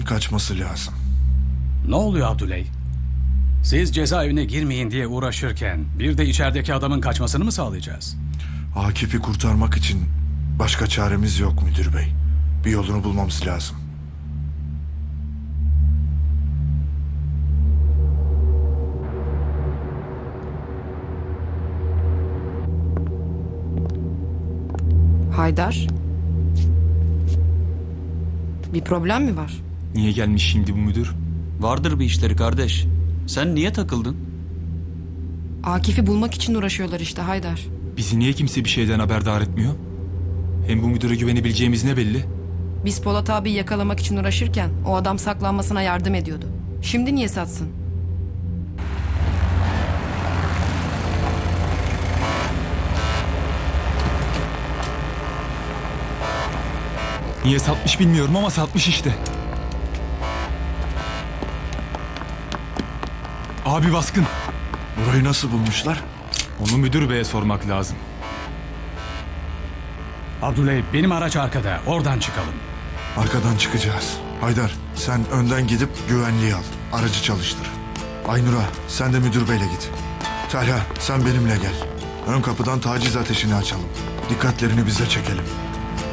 kaçması lazım. Ne oluyor Abdüley? Siz cezaevine girmeyin diye uğraşırken bir de içerideki adamın kaçmasını mı sağlayacağız? Akif'i kurtarmak için başka çaremiz yok müdür bey. Bir yolunu bulmamız lazım. Haydar. Bir problem mi var? Niye gelmiş şimdi bu müdür? Vardır bir işleri kardeş. Sen niye takıldın? Akif'i bulmak için uğraşıyorlar işte Haydar. Bizi niye kimse bir şeyden haberdar etmiyor? Hem bu müdüre güvenebileceğimiz ne belli? Biz Polat abiyi yakalamak için uğraşırken o adam saklanmasına yardım ediyordu. Şimdi niye satsın? Niye satmış bilmiyorum ama satmış işte. Abi baskın. Burayı nasıl bulmuşlar? Onu müdür beye sormak lazım. Abdüley, benim araç arkada. Oradan çıkalım. Arkadan çıkacağız. Haydar, sen önden gidip güvenliği al. Aracı çalıştır. Aynur'a, sen de müdür beyle git. Talha, sen benimle gel. Ön kapıdan taciz ateşini açalım. Dikkatlerini bize çekelim.